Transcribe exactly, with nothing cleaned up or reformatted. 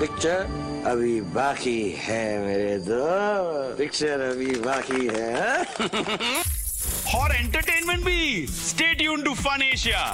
Picture अभी बाकी है मेरे दो, पिक्चर अभी बाकी है। और एंटरटेनमेंट भी। Stay tune to fun Asia.